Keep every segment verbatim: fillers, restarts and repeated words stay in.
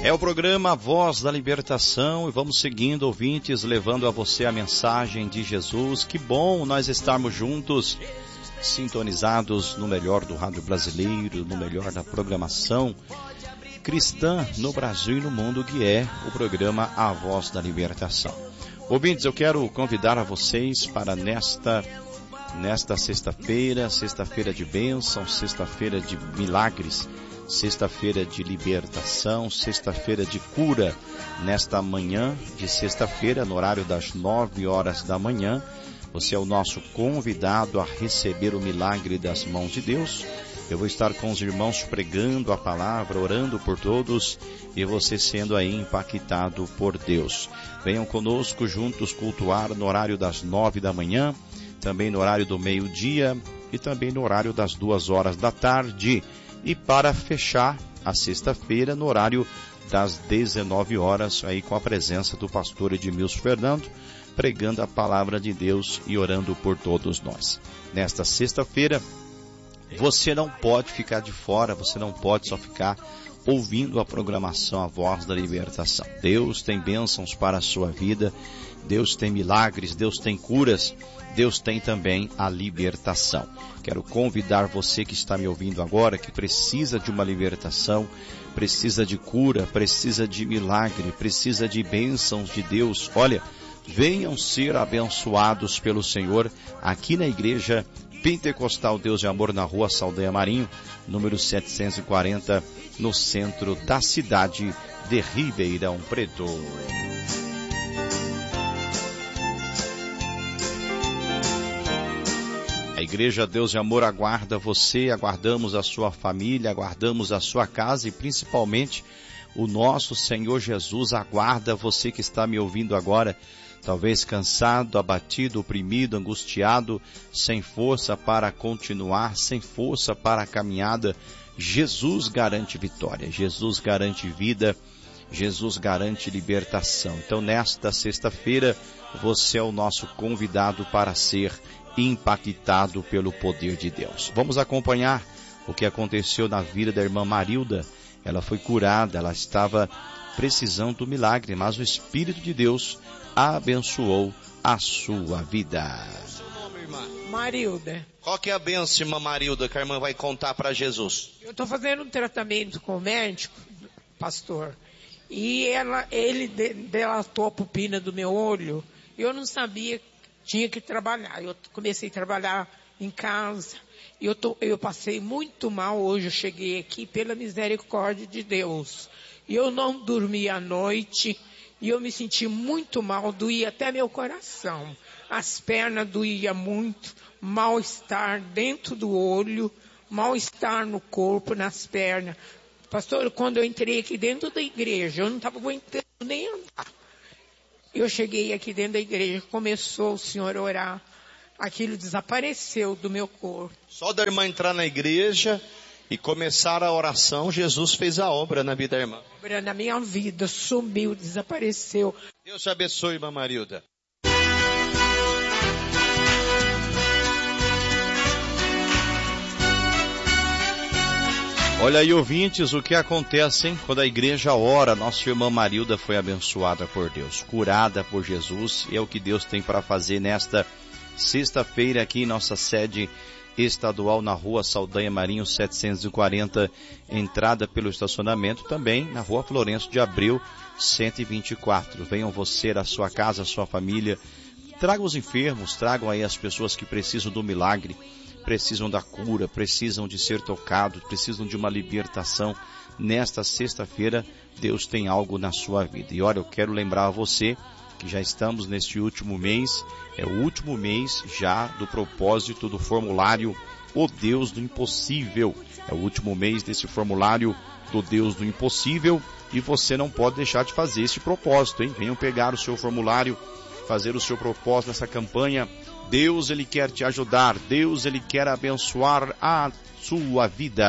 É o programa Voz da Libertação e vamos seguindo, ouvintes, levando a você a mensagem de Jesus. Que bom nós estarmos juntos, sintonizados no melhor do rádio brasileiro, no melhor da programação cristã no Brasil e no mundo, que é o programa A Voz da Libertação. Ouvintes, eu quero convidar a vocês para nesta, nesta sexta-feira, sexta-feira de bênção, sexta-feira de milagres, sexta-feira de libertação, sexta-feira de cura. Nesta manhã de sexta-feira, no horário das nove horas da manhã, você é o nosso convidado a receber o milagre das mãos de Deus. Eu vou estar com os irmãos pregando a palavra, orando por todos e você sendo aí impactado por Deus. Venham conosco juntos cultuar no horário das nove da manhã, também no horário do meio-dia e também no horário das duas horas da tarde. E para fechar a sexta-feira, no horário das dezenove horas, aí com a presença do pastor Edmilson Fernando, pregando a palavra de Deus e orando por todos nós. Nesta sexta-feira, você não pode ficar de fora, você não pode só ficar ouvindo a programação A Voz da Libertação. Deus tem bênçãos para a sua vida, Deus tem milagres, Deus tem curas, Deus tem também a libertação. Quero convidar você que está me ouvindo agora, que precisa de uma libertação, precisa de cura, precisa de milagre, precisa de bênçãos de Deus. Olha, venham ser abençoados pelo Senhor aqui na Igreja Pentecostal Deus de Amor, na Rua Saldanha Marinho, número setecentos e quarenta, no centro da cidade de Ribeirão Preto. A Igreja Deus de Amor aguarda você, aguardamos a sua família, aguardamos a sua casa e principalmente o nosso Senhor Jesus aguarda você que está me ouvindo agora, talvez cansado, abatido, oprimido, angustiado, sem força para continuar, sem força para a caminhada. Jesus garante vitória, Jesus garante vida, Jesus garante libertação. Então nesta sexta-feira você é o nosso convidado para ser impactado pelo poder de Deus. Vamos acompanhar o que aconteceu na vida da irmã Marilda. Ela foi curada, ela estava precisando do milagre, mas o Espírito de Deus abençoou a sua vida. Seu nome, irmã? Marilda. Qual que é a bênção, irmã Marilda, que a irmã vai contar para Jesus? Eu estou fazendo um tratamento com o médico, pastor, e ela, ele de, delatou a pupila do meu olho. Eu não sabia que tinha que trabalhar. Eu comecei a trabalhar em casa. Eu, tô, eu passei muito mal hoje. Eu cheguei aqui pela misericórdia de Deus. Eu não dormi à noite. E eu me senti muito mal. Doía até meu coração. As pernas doíam muito. Mal-estar dentro do olho. Mal-estar no corpo, nas pernas. Pastor, quando eu entrei aqui dentro da igreja, eu não estava aguentando nem andar. Eu cheguei aqui dentro da igreja, começou o senhor a orar, aquilo desapareceu do meu corpo. Só da irmã entrar na igreja e começar a oração, Jesus fez a obra na vida da irmã. A obra na minha vida, sumiu, desapareceu. Deus te abençoe, irmã Marilda. Olha aí, ouvintes, o que acontece, hein? Quando a igreja ora, nossa irmã Marilda foi abençoada por Deus, curada por Jesus, e é o que Deus tem para fazer nesta sexta-feira aqui em nossa sede estadual na Rua Saldanha Marinho setecentos e quarenta, entrada pelo estacionamento, também na Rua Florencio de Abreu cento e vinte e quatro. Venham você, a sua casa, a sua família, tragam os enfermos, tragam aí as pessoas que precisam do milagre, precisam da cura, precisam de ser tocados, precisam de uma libertação. Nesta sexta-feira, Deus tem algo na sua vida. E olha, eu quero lembrar a você que já estamos neste último mês, é o último mês já do propósito do formulário O Deus do Impossível. É o último mês desse formulário do Deus do Impossível e você não pode deixar de fazer esse propósito, hein? Venham pegar o seu formulário, fazer o seu propósito nessa campanha. Deus, Ele quer te ajudar. Deus, Ele quer abençoar a sua vida.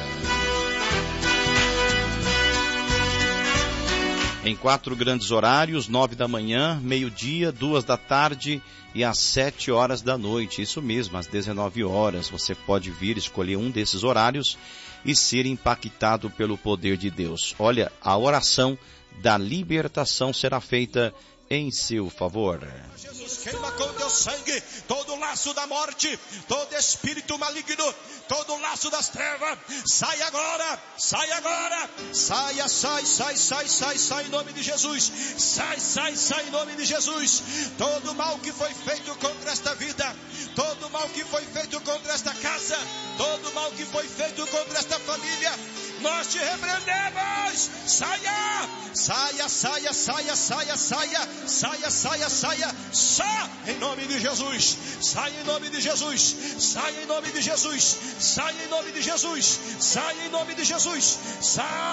Em quatro grandes horários, nove da manhã, meio-dia, duas da tarde e às sete horas da noite. Isso mesmo, às dezenove horas. Você pode vir escolher um desses horários e ser impactado pelo poder de Deus. Olha, a oração da libertação será feita em seu favor. Jesus, queima com teu sangue todo laço da morte, todo espírito maligno, todo laço das trevas, sai agora, sai agora, saia, sai, sai, sai, sai, sai em nome de Jesus, sai, sai, sai em nome de Jesus, todo mal que foi feito contra esta vida, todo mal que foi feito contra esta casa, todo mal que foi feito contra esta família, nós te repreendemos, saia, saia, saia, saia, saia, saia, saia, saia, saia, saia em nome de Jesus, saia em nome de Jesus, saia em nome de Jesus, saia em nome de Jesus, saia em nome de Jesus, saia.